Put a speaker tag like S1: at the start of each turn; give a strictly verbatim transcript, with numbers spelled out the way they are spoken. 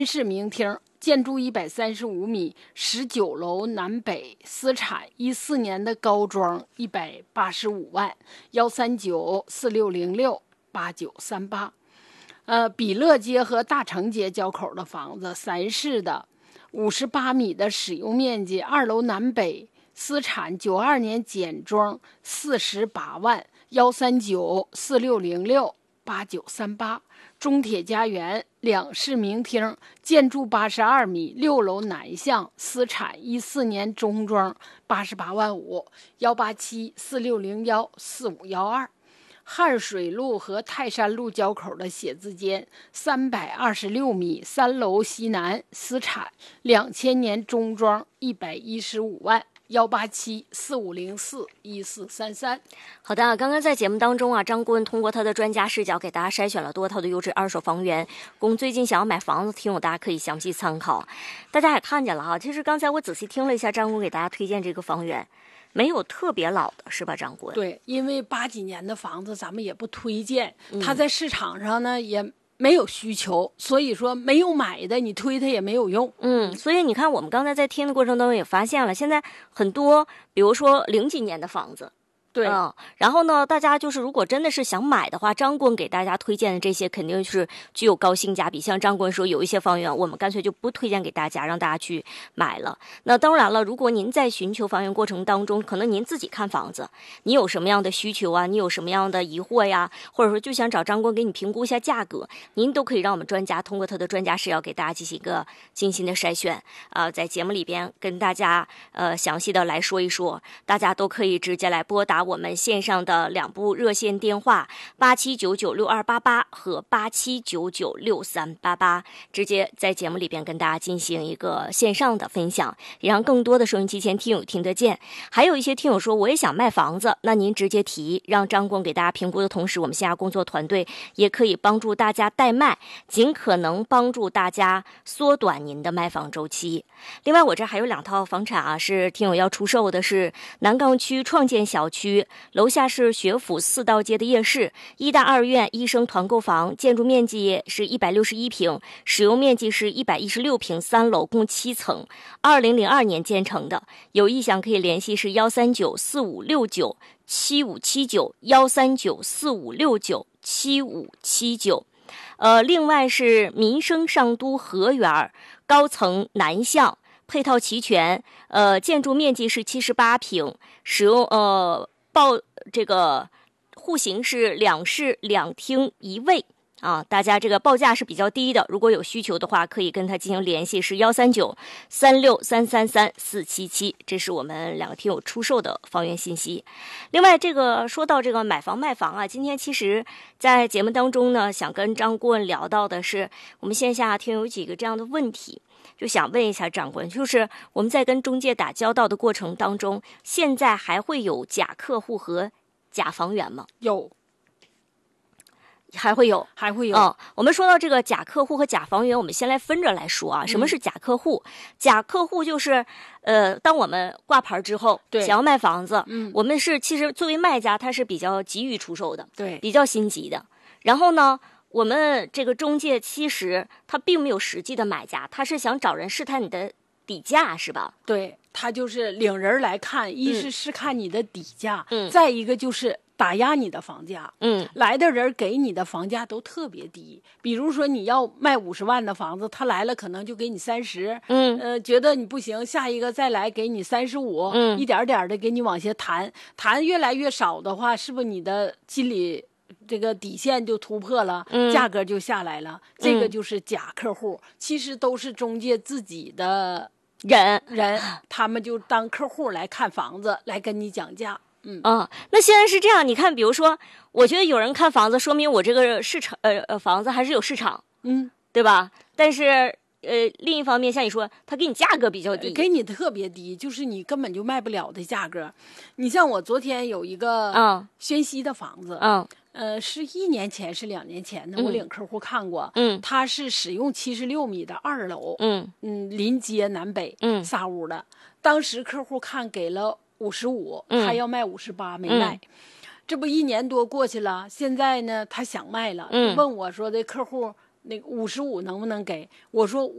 S1: 室明厅，建筑一百三十五米，十九楼南北，私产，一四年的高装，一百八十五万，幺三九四六零六八九三八。呃，比乐街和大成街交口的房子，三室的，五十八米的使用面积，二楼南北，私产，九二年简装，四十八万，幺三九四六零六八九三八。中铁家园两室明厅，建筑八十二米，六楼南向，私产，一四年中装，八十八万五，幺八七四六零幺四五幺二。汉水路和泰山路交口的写字间，三百二十六米，三楼西南，私产，两千年中装，一百一十五万。幺八七四五零四一四三三。
S2: 好的，刚刚在节目当中啊，张顾问通过他的专家视角给大家筛选了多套的优质二手房源，供最近想要买房子听友大家可以详细参考。大家也看见了哈，其实刚才我仔细听了一下张顾问给大家推荐这个房源，没有特别老的是吧，张顾问？
S1: 对，因为八几年的房子咱们也不推荐，
S2: 嗯、
S1: 它在市场上呢也没有需求，所以说没有买的你推它也没有用。
S2: 嗯，所以你看我们刚才在听的过程当中也发现了，现在很多比如说零几年的房子，
S1: 对，
S2: 嗯，然后呢，大家就是如果真的是想买的话，张顾问给大家推荐的这些肯定是具有高性价比。像张顾问说，有一些房源我们干脆就不推荐给大家，让大家去买了。那当然了，如果您在寻求房源过程当中，可能您自己看房子，你有什么样的需求啊，你有什么样的疑惑呀，或者说就想找张顾问给你评估一下价格，您都可以让我们专家通过他的专家视角给大家进行一个精心的筛选啊、呃，在节目里边跟大家呃详细的来说一说，大家都可以直接来拨打我们线上的两部热线电话八七九九六二八八和八七九九六三八八，直接在节目里边跟大家进行一个线上的分享，也让更多的收音机前听友听得见。还有一些听友说我也想卖房子，那您直接提，让张顾问给大家评估的同时，我们线下工作团队也可以帮助大家代卖，尽可能帮助大家缩短您的卖房周期。另外我这还有两套房产啊，是听友要出售的，是南岗区创建小区，楼下是学府四道街的夜市，一大二院一生团购房，建筑面积是一百六十一平，使用面积是一百一十六平，三楼共七层，二零零二年建成的。有意向可以联系是幺三九四五六九七五七九幺三九四五六九七五七九。呃，另外是民生上都河园高层南向，配套齐全，呃，建筑面积是七十八平，使用呃报这个户型是两室两厅一卫啊，大家这个报价是比较低的，如果有需求的话，可以跟他进行联系，是幺三九三六三三三四七七，这是我们两个听友出售的房源信息。另外，这个说到这个买房卖房啊，今天其实在节目当中呢，想跟张顾问聊到的是，我们线下听友几个这样的问题。就想问一下张顾问，就是我们在跟中介打交道的过程当中，现在还会有假客户和假房源吗？
S1: 有，
S2: 还会有，
S1: 还会有。
S2: 嗯，我们说到这个假客户和假房源，我们先来分着来说啊。什么是假客户？嗯、假客户就是，呃，当我们挂牌之后，
S1: 对，
S2: 想要卖房子，
S1: 嗯，
S2: 我们是其实作为卖家，他是比较急于出售的，
S1: 对，
S2: 比较心急的。然后呢，我们这个中介其实他并没有实际的买家，他是想找人试探你的底价，是吧？
S1: 对，他就是领人来看，一是试看你的底价，
S2: 嗯，
S1: 再一个就是打压你的房价，
S2: 嗯，
S1: 来的人给你的房价都特别低。比如说你要卖五十万的房子，他来了可能就给你三十，
S2: 嗯，
S1: 呃，觉得你不行，下一个再来给你三十五，
S2: 嗯，
S1: 一点点的给你往下谈，谈越来越少的话，是不是你的心里这个底线就突破了，
S2: 嗯、
S1: 价格就下来了？这个就是假客户，嗯、其实都是中介自己的
S2: 人
S1: 人，他们就当客户来看房子，来跟你讲价。嗯
S2: 啊，那现在是这样，你看，比如说，我觉得有人看房子，说明我这个市场，呃呃，房子还是有市场，
S1: 嗯，
S2: 对吧？但是，呃，另一方面，像你说，他给你价格比较低，
S1: 给你特别低，就是你根本就卖不了的价格。你像我昨天有一个
S2: 嗯
S1: 宣西的房子，
S2: 嗯，
S1: 呃，是一年前是两年前的，
S2: 嗯、
S1: 我领客户看过，
S2: 嗯，
S1: 他是使用七十六米的二楼，
S2: 嗯
S1: 嗯，临街南北，
S2: 嗯，
S1: 仨屋的，当时客户看给了五十五，他要卖五十八，没卖。
S2: 嗯、
S1: 这不一年多过去了，现在呢，他想卖了，
S2: 嗯、
S1: 问我说的客户那个五十五能不能给？我说